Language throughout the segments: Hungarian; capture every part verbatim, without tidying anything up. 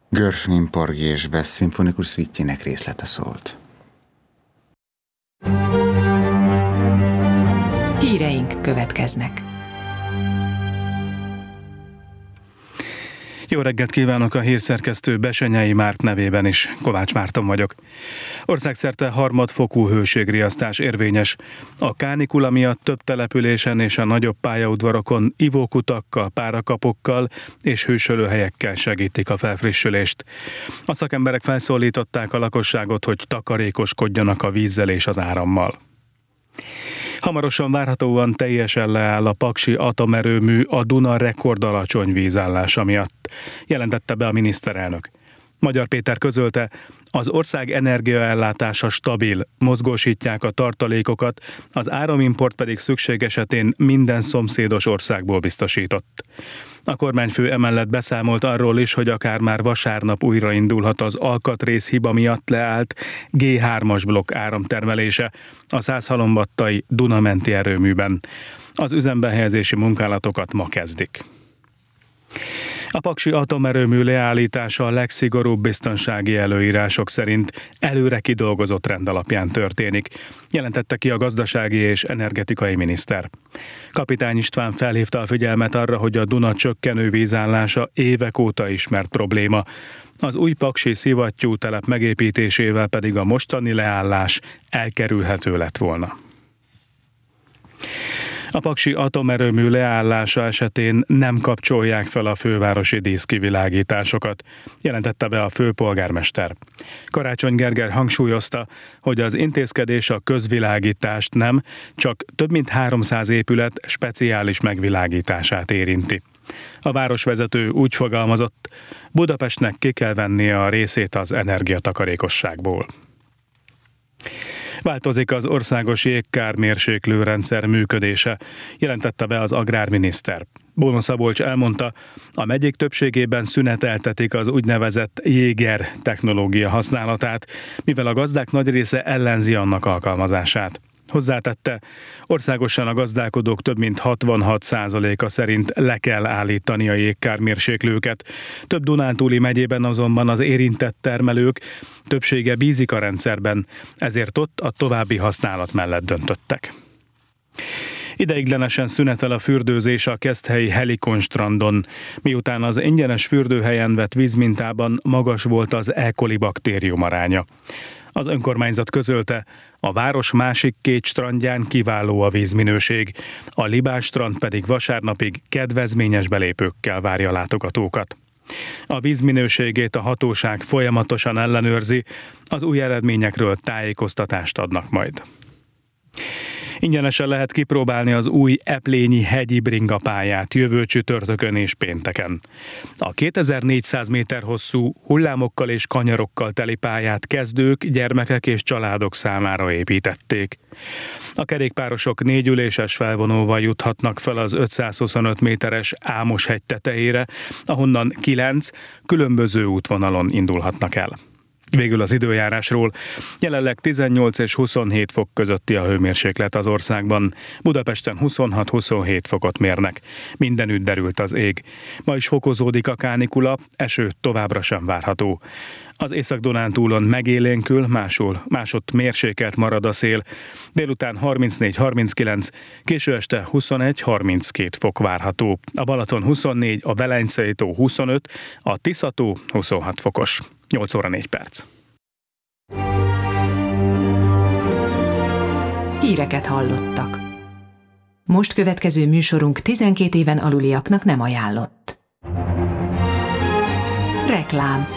Gershwin Porgésbe szimfonikus szüitjének részlete szólt. Híreink következnek. Jó reggelt kívánok, a hírszerkesztő Besenyei Márk nevében is. Kovács Márton vagyok. Országszerte harmadfokú hőségriasztás érvényes. A kánikula miatt több településen és a nagyobb pályaudvarokon ivókutakkal, párakapokkal és hősölőhelyekkel segítik a felfrissülést. A szakemberek felszólították a lakosságot, hogy takarékoskodjanak a vízzel és az árammal. Hamarosan várhatóan teljesen leáll a paksi atomerőmű a Duna rekordalacsony vízállása miatt, jelentette be a miniszterelnök. Magyar Péter közölte, az ország energiaellátása stabil, mozgósítják a tartalékokat, az áramimport pedig szükség esetén minden szomszédos országból biztosított. A kormányfő emellett beszámolt arról is, hogy akár már vasárnap újraindulhat az alkatrész hiba miatt leállt gé hármas blokk áramtermelése a százhalombattai Duna-menti erőműben. Az üzembe helyezési munkálatokat ma kezdik. A paksi atomerőmű leállítása a legszigorúbb biztonsági előírások szerint előre kidolgozott rend alapján történik, jelentette ki a gazdasági és energetikai miniszter. Kapitány István felhívta a figyelmet arra, hogy a Duna csökkenő vízállása évek óta ismert probléma. Az új paksi szivattyútelep megépítésével pedig a mostani leállás elkerülhető lett volna. A paksi atomerőmű leállása esetén nem kapcsolják fel a fővárosi díszkivilágításokat, jelentette be a főpolgármester. Karácsony Gergely hangsúlyozta, hogy az intézkedés a közvilágítást nem, csak több mint háromszáz épület speciális megvilágítását érinti. A városvezető úgy fogalmazott, Budapestnek ki kell vennie a részét az energiatakarékosságból. Változik az országos jégkármérséklőrendszer működése, jelentette be az agrárminiszter. Bóna Szabolcs elmondta, a megyék többségében szüneteltetik az úgynevezett Jéger technológia használatát, mivel a gazdák nagy része ellenzi annak alkalmazását. Hozzátette, országosan a gazdálkodók több mint hatvanhat százaléka szerint le kell állítani a jégkármérséklőket. Több dunántúli megyében azonban az érintett termelők többsége bízik a rendszerben, ezért ott a további használat mellett döntöttek. Ideiglenesen szünetel a fürdőzés a keszthelyi Helikon strandon, miután az ingyenes fürdőhelyen vett vízmintában magas volt az E. coli baktérium aránya. Az önkormányzat közölte, a város másik két strandján kiváló a vízminőség, a Libán strand pedig vasárnapig kedvezményes belépőkkel várja a látogatókat. A vízminőségét a hatóság folyamatosan ellenőrzi, az új eredményekről tájékoztatást adnak majd. Ingyenesen lehet kipróbálni az új Eplényi hegyi bringapályát jövő csütörtökön és pénteken. A kétezer-négyszáz méter hosszú, hullámokkal és kanyarokkal teli pályát kezdők, gyermekek és családok számára építették. A kerékpárosok négyüléses felvonóval juthatnak fel az ötszázhuszonöt méteres Ámos-hegy tetejére, ahonnan kilenc különböző útvonalon indulhatnak el. Végül az időjárásról. Jelenleg tizennyolc és huszonhét fok közötti a hőmérséklet az országban. Budapesten huszonhat-huszonhét fokot mérnek. Mindenütt derült az ég. Ma is fokozódik a kánikula, eső továbbra sem várható. Az Észak-Dunántúlon megélénkül, másul, másott mérsékelt marad a szél. Délután harmincnégy-harminckilenc, késő este huszonegy-harminckét fok várható. A Balaton huszonnégy, a Velencei tó huszonöt, a Tisza-tó huszonhat fokos. nyolc óra négy perc. Híreket hallottak. Most következő műsorunk tizenkét éven aluliaknak nem ajánlott. Reklám.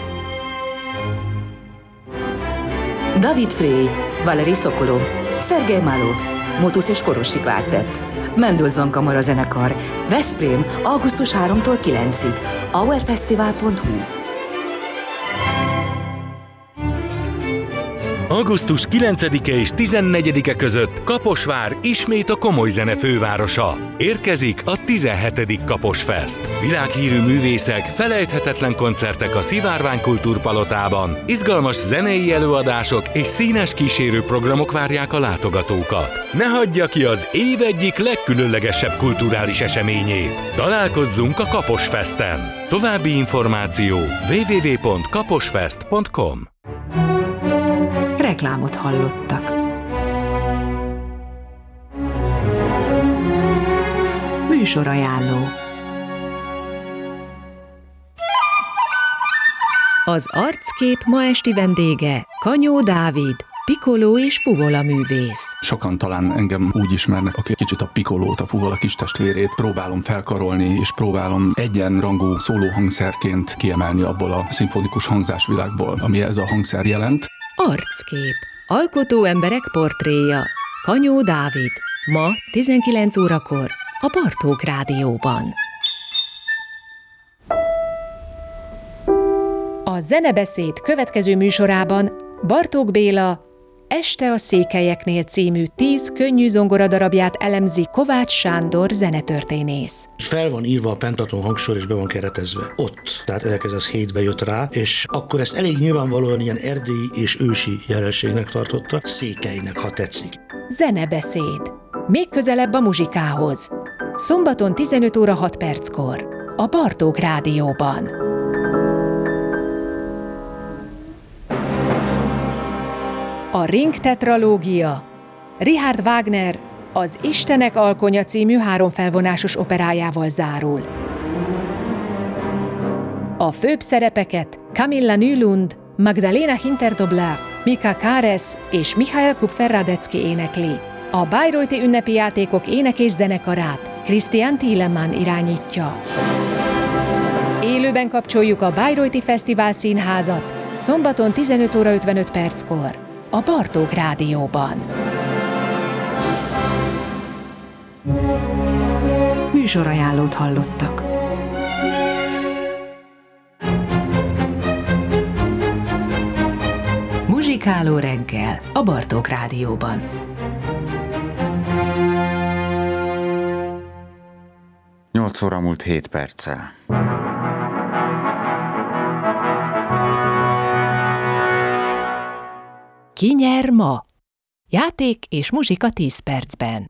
David Frey, Valeri Szokolov, Szergej Málov, Motusz és Korosi Kvártett, Mendelssohn Kamarazenekar, Veszprém, augusztus harmadikától kilencedikéig, hourfestival pont hu. augusztus kilencedike és tizennegyedike között Kaposvár ismét a komoly zene fővárosa. Érkezik a tizenhetedik Kaposfest. Világhírű művészek, felejthetetlen koncertek a Szivárvány Kultúrpalotában, izgalmas zenei előadások és színes kísérő programok várják a látogatókat. Ne hagyja ki az év egyik legkülönlegesebb kulturális eseményét. Találkozzunk a Kaposfesten. További információ double-u double-u double-u pont kaposfest pont com. Reklámot hallottak. Műsorajánló. Az arckép ma esti vendége Kanyó Dávid, pikoló és fuvola művész. Sokan talán engem úgy ismernek, aki kicsit a pikolót, a fuvola kistestvérét próbálom felkarolni, és próbálom egyenrangú szólóhangszerként kiemelni abból a szimfonikus hangzásvilágból, ami ez a hangszer jelent. Arckép. Alkotó emberek portréja. Kanyó Dávid. Ma tizenkilenc órakor a Bartók Rádióban. A Zenebeszéd következő műsorában Bartók Béla Este a székelyeknél című tíz könnyű zongoradarabját elemzi Kovács Sándor zenetörténész. Fel van írva a pentaton hangsor, és be van keretezve. Ott, tehát ezerkilencszázhétben jött rá, és akkor ezt elég nyilvánvalóan ilyen erdélyi és ősi jelenségnek tartotta, székelynek, ha tetszik. Zenebeszéd. Még közelebb a muzsikához. Szombaton tizenöt óra hat perckor. A Bartók Rádióban. A Ring tetralógia. Richard Wagner az Istenek alkonya című háromfelvonásos operájával zárul. A főbb szerepeket Camilla Nylund, Magdalena Hinterdobler, Mika Káres és Michael Kupfer-Radecki énekli. A Bayreuthi ünnepi játékok ének- és zenekarát Christian Thielemann irányítja. Élőben kapcsoljuk a Bayreuthi Fesztivál Színházat szombaton tizenöt óra ötvenöt perckor a Bartók Rádióban. Műsorajánlót hallottak. Muzsikáló reggel a Bartók Rádióban. nyolc óra múlt hét perccel. Ki nyer ma? Játék és muzsika tíz percben.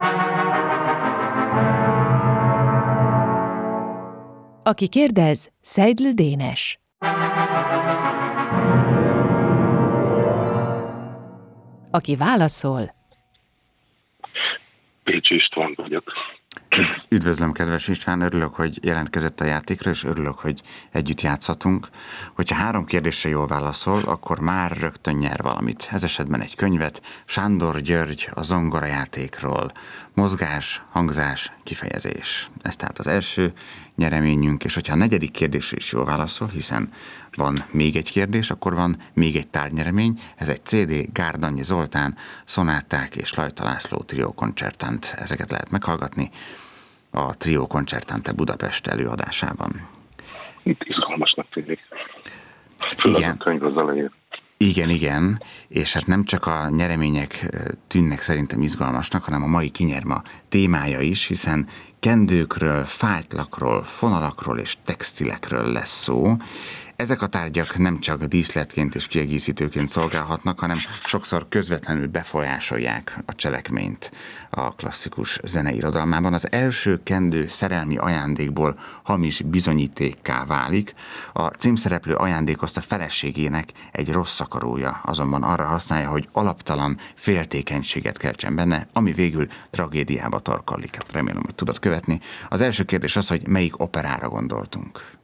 Aki kérdez, Seidl Dénes. Aki válaszol, Pécsi István vagyok. Üdvözlöm, kedves István, örülök, hogy jelentkezett a játékra, és örülök, hogy együtt játszhatunk. Hogyha három kérdésre jól válaszol, akkor már rögtön nyer valamit. Ez esetben egy könyvet, Sándor György a zongorajátékról. Mozgás, hangzás, kifejezés. Ez tehát az első nyereményünk, és hogyha a negyedik kérdésre is jól válaszol, hiszen van még egy kérdés, akkor van még egy tárgynyeremény. Ez egy cé dé, Gárdonyi Zoltán, Szonáták és Lajta László Trio Concertant. Ezeket lehet meghallgatni a Trio Concertante Budapest előadásában. Itt izgalmasnak tűnik. Igen. A könyv az elején. Igen, igen, és hát nem csak a nyeremények tűnnek szerintem izgalmasnak, hanem a mai kinyerma témája is, hiszen kendőkről, fájtlakról, fonalakról és textilekről lesz szó. Ezek a tárgyak nem csak díszletként és kiegészítőként szolgálhatnak, hanem sokszor közvetlenül befolyásolják a cselekményt a klasszikus zene irodalmában. Az első kendő szerelmi ajándékból hamis bizonyítékká válik. A címszereplő ajándékozta feleségének egy rossz akarója azonban arra használja, hogy alaptalan féltékenységet keltsen benne, ami végül tragédiába torkollik. Remélem, hogy tudod követni. Az első kérdés az, hogy melyik operára gondoltunk.